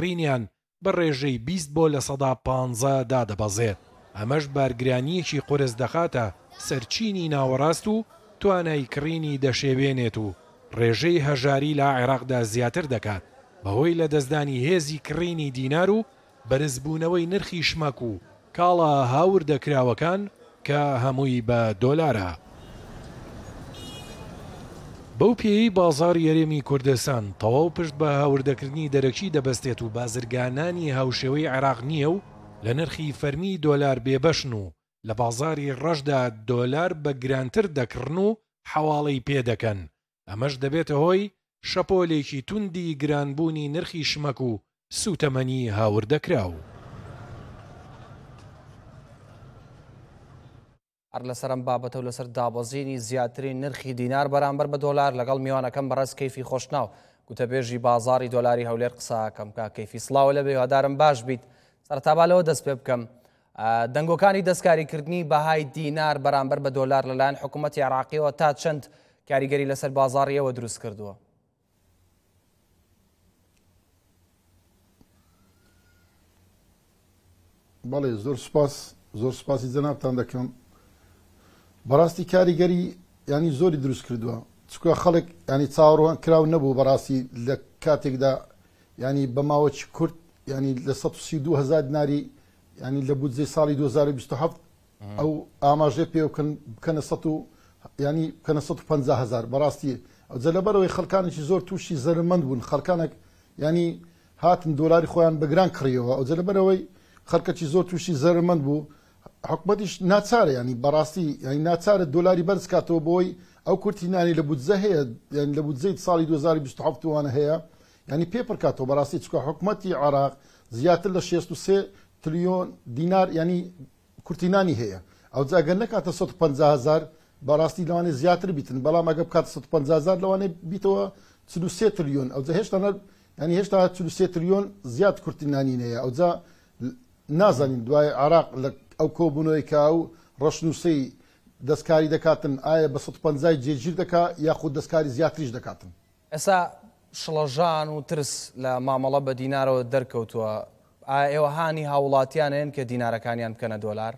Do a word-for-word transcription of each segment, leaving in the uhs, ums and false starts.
کڕینیان بە ڕێژەی بیست بۆ لە سەدا پانزە دادەبەزێت. ئەمەش بارگرانیەکی قورس دەخاتە سەرچینی ناوەڕاست و توانای کڕینی دەشێوێنێت و ڕێژەی هەژاری لە عێراقدا زیاتر دەکات بەهۆی لە دەستدانی هێزی کڕینی دینار و بەرزبوونەوەی نرخی شمەک و کاڵە هاوردەکراوەکان کە هەمووی بە دۆلارە. بەو پێی بازاڕی یەرێمی کوردستان تەواو پشت بە هاوردەکردنی دەرەکی دەبەستێت و بازرگانانی هاوشێوەی عێراق نییە و لە نرخی فەرمی دۆلار بێبەشن و لە بازاری ڕەشدا دۆلار بە گرانتر دەکڕن و حەواڵەی پێدەکەن. ئەمەش دەبێتە هۆی شەپۆلێکی توندی گرانبوونی نرخی شمەک و سوتەمەنی هاوردەکراو. هەر لەسەرم بابەتە و لەسەر دابەزینی زیاترین نرخی دینار بەرامبەر بە دۆلار لەگەڵ میوانەکەم بەڕێز کەیفی خۆشناو گوتەبێژی بازاری دۆلاری هەولێر قساکەم کە کەیفی سڵاوە لەبێ هیوادارم باش بیت. سەرەتابالەوە دەست پێ بکەم دەنگۆکانی دەستکاریکردنی بەهای دینار بەرامبەر بە دۆلار لەلایەن حکوومەتی عێراقیەوە تا چەند کاریگەری لەسەر بازاڕیەوە دروست کردووە؟ بەڵێ زۆر سپاس زۆر سپاسی جەنابتان دەکەم. بەڕاستی کاریگەری ینی زۆری دروست کردووە چکە خەڵک ینی چاوەڕوان کراو نەبوو بەڕاستی لە کاتێکدا ینی بە ماوەی کورت ینی لە سەد و سی و دوو هەزار دیناری ینی لە بودجەی ساڵی دوو هەزار و بیست و هەفت ئەو ئاماژەی پێ بکەنە سەد و ینی بکەنە سەد و پەنجا هەزار بەڕاستی ئەوجە لەبەرەوەی خەڵکانێکی زۆر تووشی زەرمەند بوون خەڵکانێک ینی هاتن دۆلاری خۆیان بەگران کڕیەوە ئەوجە لەبەرەوەی خەڵکەکی زۆر تووشی زەرمەند بوو حکومەتیش ناچارە ینی بەڕاستی ینی ناچارە دۆلاری بەرز کاتەوە بۆی ئەو کورتینانی لە بودجە هەیە ینی لە بودجەی ساڵی دوو هەزار و بیست و هەفت وانە هەیە ینی پێپڕ کاتەوە بەڕاستی چکە حکومەتی عێراق زیاتر لە شێست و سێ تریلیۆن دینار ینی کورتینانی هەیە ئەوجا ئەگەر نەکاتە سەد و پەنجا هەزار بەڕاستی لەوانێ زیاتر بیتن بەڵام ئەگە بکاتە سەد و پەنجا هەزار لەوانێ بیتەوە چل و سێ تریلیۆن ئەوجا هێشتا ینی هێشتا چل و سێ تریلیۆن زیات کورتینانی هەیە ئەوجا نازانین دوای عێراق لە ئەو کۆبوونەوەی کا و ڕەشنووسەی دەستکاری دەکاتن ئایا بە سەد و پەنجای جێگیر دەکات یاخود دەستکاری زیاتریش دەکاتن. ئێستا شڵەژان و ترس لە مامەڵە بە دینارەوە دەرکەوتووە ئایا ئێوە هانی هاوڵاتیانێن کە دینارەکانیان بکەنە دۆلار؟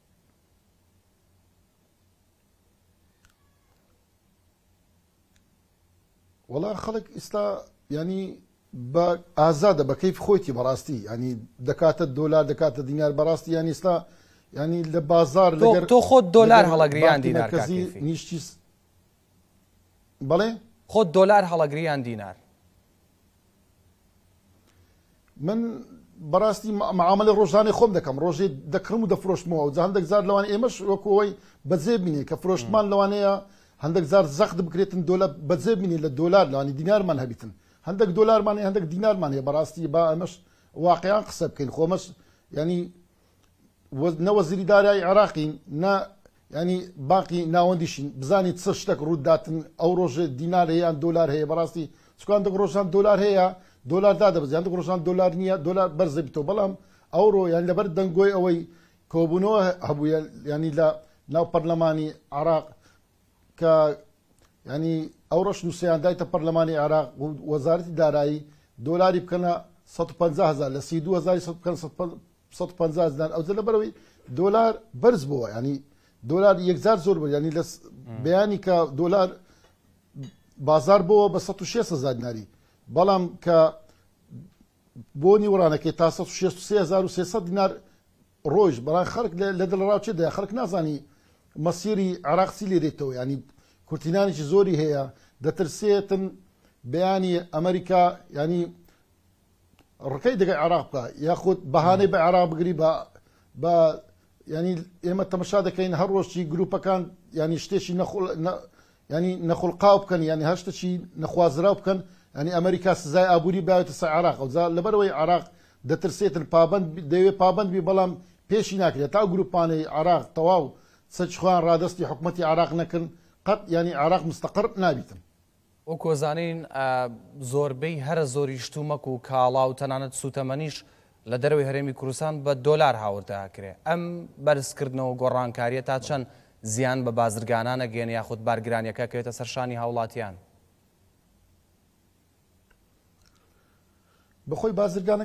وەڵا خەڵک ئێستا ینی بە ئازادە بە کەیف خۆیتی بەڕاستی ینی دەکاتە دۆلار دەکاتە دینار بەڕاستی یانی ئێستا ینی لە بازار لەگەر تۆ خۆت دۆلار هەڵەگریان دینار نیشتی بەڵێ خۆت دۆلار هەڵەگریان دینار من بەڕاستی معاملە ڕۆژانەی خۆم دەکەم ڕۆژێ دەکڕم و دەفرۆشتمەوە و هەندێک زار لەوان ئێمەش وەکەوەی بەجێ بینێ کە فرۆشتمان لەوانەیە هەندێک زار زەخت بکرێتن دۆلار بەجێ بینێ لە دۆلار لەوانی دینارمان هەبیتن هەندێک دۆلارمانێ هەندێک دینارمان هەیە بەڕاستی با ئەمەش واقعیان قسە بکەین خۆمەش ینی نەوەزیری دارایی عێراقین نا ینی باقی ناوەندیشین بزانیت چ شتێک ڕووداتن ئەو ڕۆژێ دینار هەیە دۆلار هەیە بەڕاستی چکان دەک ڕۆژان دۆلار هەیە دۆلار دادەبزیان دەک ڕۆژان دۆلار نییە دۆلار بەرزە بتەوە بەڵام ئەوڕۆ یان لەبەر دەنگۆی ئەوەی کۆبوونەوە هەبووە ینی لە ناو پەرلەمانی عێراق کە ینی ئەو ڕەشنووسیان دایتە پەرلەمانی عێراق وەزارەتی دارایی دۆلاری بکەنە سەد و پەنجا هەزار لە سی و دوو هەزاری بکەن سەد و پەنجا هەزار ئەوجە لەبەرەوەی دۆلار بەرز بووە ینی دۆلار یەکجار زۆر بوو ینی لە بەیانی کە دۆلار بازار بۆەوە بە سەد و شێست هەزار دیناری بەڵام کە بۆ نیوەڕانەکەی تا سەد و شێست و سێ هەزار و سێسەد دینار ڕۆژ بەڵام خەڵک لە دڵڕاو چێ دەیە خەڵک نازانی مەسیری عێراق چی لێرێتەوە ینی کورتینانێکی زۆری هەیە دەترسێتن بەیانی ئەمریکا ینی ڕکەی دەگەی عێراق بکە یاخود بەهانەی بە عێراق بگری بە ینی ئێمە تەمەشا دەکەین هەر ڕۆژی گروپەکان ینی شتێکی ینی نەخڵقاو بکەن ینی هەر شتێکی نەخوازراو بکەن ینی ئەمریکا سزای ئابووری باوێتە سەر عێراق ئەوجا لەبەرەوەی عێراق دەترسێتن پابەند دەوێت پابەند بی بەڵام پێشی ناکرێت تا گروپانەی عێراق تەواو سەرچخوان ڕادستی حکوومەتی عێراق نەکردن قەت ینی عێراق مستەقر نابیتن. ئەو کۆزانین زۆربەی هەرە زۆری شتومەک و کاڵا و تەنانەت سوتەمەنیش لە دەروی هەرێمی کوردستان بە دۆلار هاوردەکرێ ئەم بەرزکردنەوە گۆڕانکاریە تا چەند زیان بە بازرگانانە گەێن یاخود بارگرانیەکە کەوێتە سەرشانی هاوڵاتیان بەخۆی بازرگانە